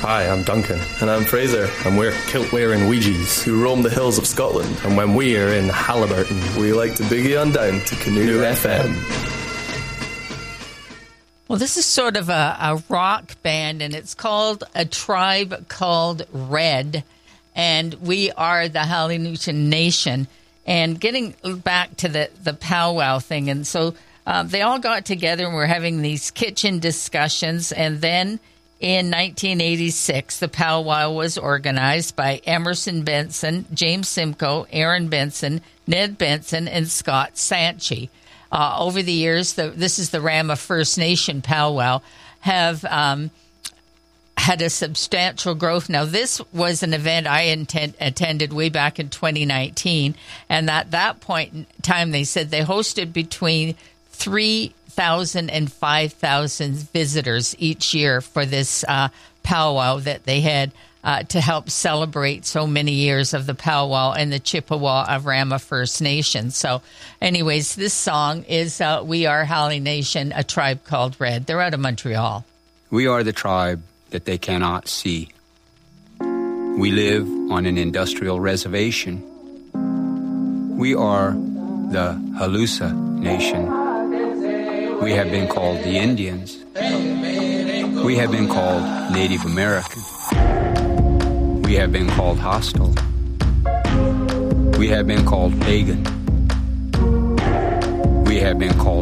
Hi, I'm Duncan. And I'm Fraser. And we're kilt-wearing Ouija's who roam the hills of Scotland. And when we're in Halliburton, we like to boogie on down to Canoe FM. Well, this is sort of a rock band, and it's called A Tribe Called Red. And we are the Halynuccian Nation. And getting back to the powwow thing, and so they all got together and were having these kitchen discussions, and then in 1986, the powwow was organized by Emerson Benson, James Simcoe, Aaron Benson, Ned Benson, and Scott Sanchi. Over the years, this is the Rama First Nation powwow, have had a substantial growth. Now, this was an event I attended way back in 2019, and at that point in time, they said they hosted between 3,000 and 5,000 visitors each year for this powwow that they had to help celebrate so many years of the powwow and the Chippewa of Rama First Nation. So anyways, this song is We Are Hali Nation, A Tribe Called Red. They're out of Montreal. We are the tribe that they cannot see. We live on an industrial reservation. We are the Halusa Nation. We have been called the Indians. We have been called Native American. We have been called hostile. We have been called pagan. We have been called